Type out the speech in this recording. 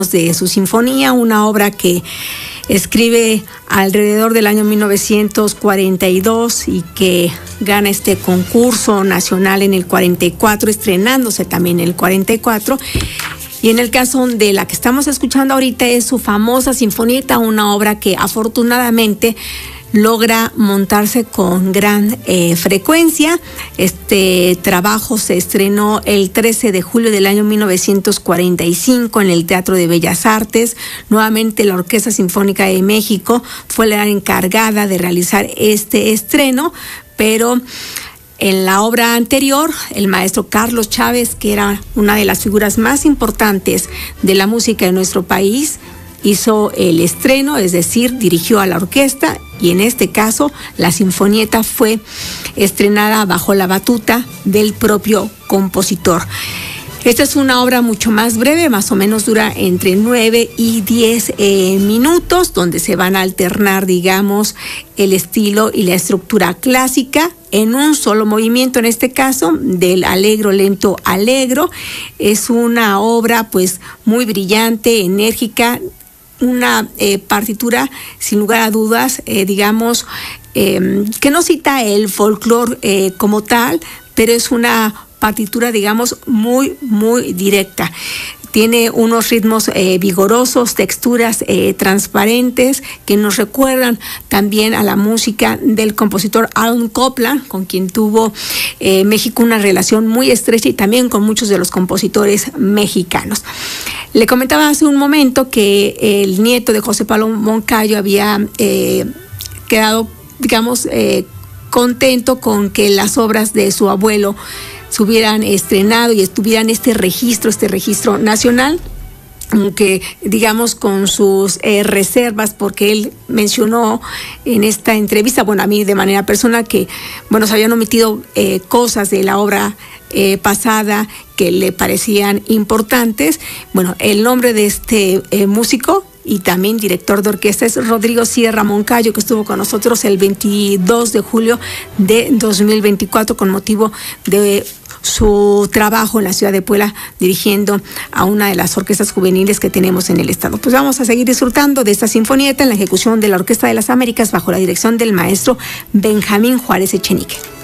de su sinfonía, una obra que escribe alrededor del año 1942 y que gana este concurso nacional en el 44, estrenándose también en el 44. Y en el caso de la que estamos escuchando ahorita es su famosa Sinfonietta, una obra que afortunadamente logra montarse con gran frecuencia. Este trabajo se estrenó el 13 de julio del año 1945 en el Teatro de Bellas Artes. Nuevamente la Orquesta Sinfónica de México fue la encargada de realizar este estreno, pero en la obra anterior, el maestro Carlos Chávez, que era una de las figuras más importantes de la música de nuestro país, hizo el estreno, es decir, dirigió a la orquesta, y en este caso la Sinfonietta fue estrenada bajo la batuta del propio compositor. Esta es una obra mucho más breve, más o menos dura entre 9 y 10 minutos, donde se van a alternar, digamos, el estilo y la estructura clásica en un solo movimiento, en este caso, del allegro lento allegro. Es una obra pues muy brillante, enérgica, una partitura sin lugar a dudas, digamos, que no cita el folclore como tal, pero es una partitura, digamos, muy, muy directa. Tiene unos ritmos vigorosos, texturas transparentes que nos recuerdan también a la música del compositor Aaron Copland, con quien tuvo México una relación muy estrecha, y también con muchos de los compositores mexicanos. Le comentaba hace un momento que el nieto de José Pablo Moncayo había quedado, digamos, contento con que las obras de su abuelo se hubieran estrenado y estuvieran este registro nacional, aunque digamos con sus reservas, porque él mencionó en esta entrevista, bueno, a mí de manera personal, que bueno, se habían omitido cosas de la obra pasada que le parecían importantes. Bueno, el nombre de este músico y también director de orquesta es Rodrigo Sierra Moncayo, que estuvo con nosotros el 22 de julio de 2024 con motivo de su trabajo en la ciudad de Puebla, dirigiendo a una de las orquestas juveniles que tenemos en el estado. Pues vamos a seguir disfrutando de esta sinfonietta en la ejecución de la Orquesta de las Américas bajo la dirección del maestro Benjamín Juárez Echenique.